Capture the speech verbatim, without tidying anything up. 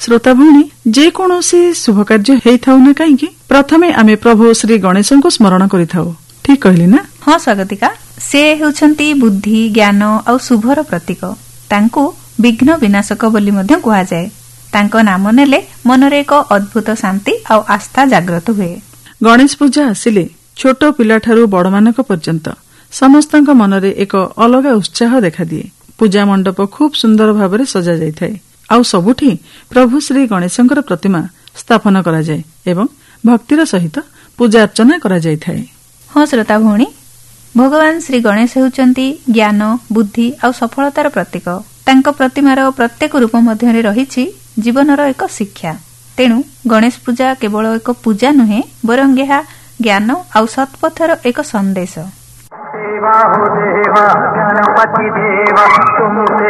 श्रोता भौणी जेकोसी शुभ कार्य हेइथाउ ना कहीं प्रथमे आमे प्रभु श्री गणेश को स्मरण करिथाउ। ठीक कहली ना? हाँ स्वागतिका, से हेउछंती बुद्धि ज्ञान और शुभर प्रतीक। तांकु विघ्न विनाशक बोली मध्य कुहा जाए। तांको नाम नेले मनरे एक अद्भुत शांति और आस्था जागृत हुए। गणेश पूजा आसिले छोट पिला ठारू बड़ मानक पर्यंत समस्तक मनरे एक अलग उत्साह देखा दिए। पूजा मंडप खूब सुंदर भाव सजा जाए आउ सबुठी प्रभु श्री गणेशंकर प्रतिमा स्थापन करा जाए एवं भक्तिर सहित पूजा अर्चना करा जाय थाए। हाँ श्रोता भौणी, भगवान श्री गणेश हेउचंती ज्ञान बुद्धि और सफलतार प्रतीक। तांको प्रतिमार प्रत्येक रूप मध्य रहिछि जीवनर एक शिक्षा। तेणु गणेश पूजा केवल एक पूजा नुहे बरं यह ज्ञान और सत्पथर एक संदेश। देवा हो देवा गणपति देवा तुमसे